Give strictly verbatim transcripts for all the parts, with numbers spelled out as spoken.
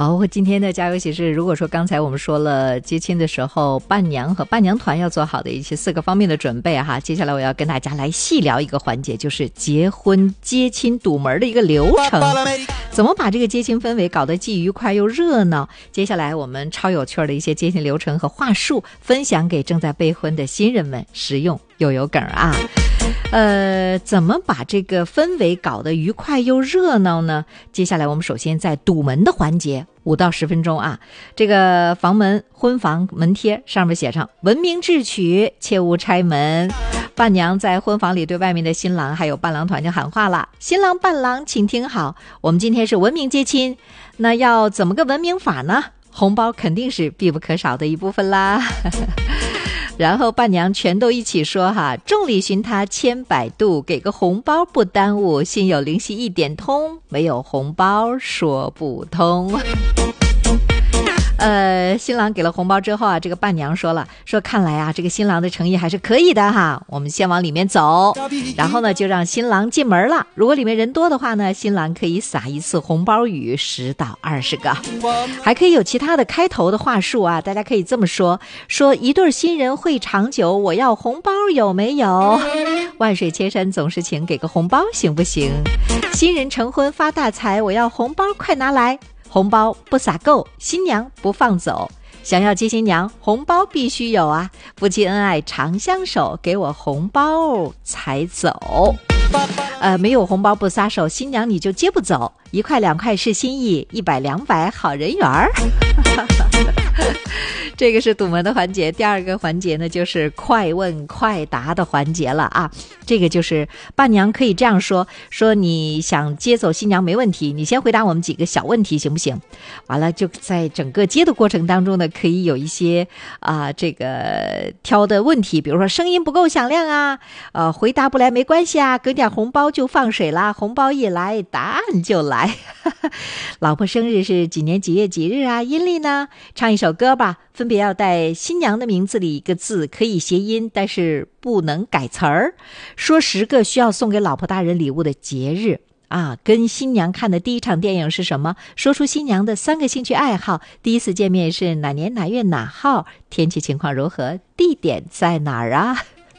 好，今天的家有喜事，如果说刚才我们说了接亲的时候伴娘和伴娘团要做好的一些四个方面的准备哈，接下来我要跟大家来细聊一个环节，就是结婚接亲堵门的一个流程，怎么把这个接亲氛围搞得既愉快又热闹。接下来我们超有趣的一些接亲流程和话术分享给正在备婚的新人们，实用又有梗啊。呃，怎么把这个氛围搞得愉快又热闹呢？接下来我们首先在堵门的环节，五到十分钟啊。这个房门婚房门贴上面写上文明智取，切勿拆门。伴娘在婚房里对外面的新郎还有伴郎团就喊话了：新郎伴郎请听好，我们今天是文明接亲，那要怎么个文明法呢？红包肯定是必不可少的一部分啦。然后伴娘全都一起说哈，众里寻他千百度，给个红包不耽误，心有灵犀一点通，没有红包说不通。呃，新郎给了红包之后啊，这个伴娘说了，说看来啊，这个新郎的诚意还是可以的哈，我们先往里面走，然后呢就让新郎进门了。如果里面人多的话呢，新郎可以撒一次红包雨，十到二十个，还可以有其他的开头的话术啊，大家可以这么说，说一对新人会长久，我要红包有没有？万水千山总是情，给个红包行不行？新人成婚发大财，我要红包快拿来。红包不撒够，新娘不放走。想要接新娘，红包必须有啊！夫妻恩爱长相守，给我红包才走。呃，没有红包不撒手，新娘你就接不走。一块两块是心意，一百两百好人缘儿。这个是堵门的环节。第二个环节呢，就是快问快答的环节了啊。这个就是伴娘可以这样说，说你想接走新娘没问题，你先回答我们几个小问题行不行？完了就在整个接的过程当中呢，可以有一些啊、呃、这个挑的问题，比如说声音不够响亮啊，呃回答不来没关系啊，给点红包就放水啦，红包一来答案就来。老婆生日是几年几月几日啊？阴历呢？唱一首歌吧，分别要带新娘的名字里一个字，可以谐音，但是不能改词儿。说十个需要送给老婆大人礼物的节日啊，跟新娘看的第一场电影是什么？说出新娘的三个兴趣爱好，第一次见面是哪年哪月哪号？天气情况如何？地点在哪儿啊？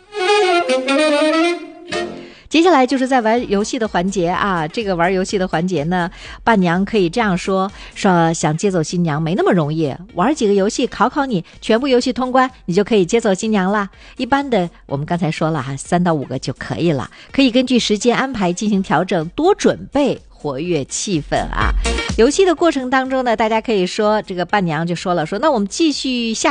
接下来就是在玩游戏的环节啊，这个玩游戏的环节呢，伴娘可以这样说，说想接走新娘没那么容易，玩几个游戏考考你，全部游戏通关，你就可以接走新娘了。一般的我们刚才说了哈，三到五个就可以了，可以根据时间安排进行调整，多准备，活跃气氛啊。游戏的过程当中呢，大家可以说，这个伴娘就说了，说那我们继续下